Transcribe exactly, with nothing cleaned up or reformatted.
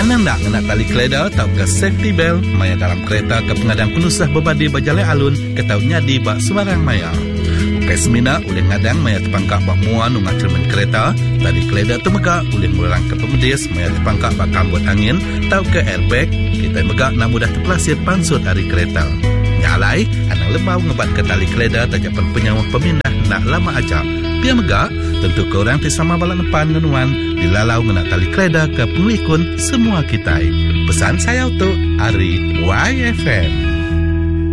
Anang nak ngena tali keleda tau ke safety belt maya dalam kereta ke pengadang penusah berbadi berjalan alun ke tau nyadi bak sembarang maya. Ukai semina oleh ngadang maya terpangkak bak muan ungat cermin kereta, tali keleda temegak oleh melarang ke pemedis maya terpangkak bak kambut angin tau ke airbag, kita megak nak mudah terpelasir pansut hari kereta. Nyalai, anang lemau ngebat ke tali keleda tajapan penyawah pemindah nak lama ajak. Biar megak, tentu korang tisama balak depan ngenuan dilalau ngena tali keleda ke pengelikun semua kita. Pesan saya untuk Ari Y F M.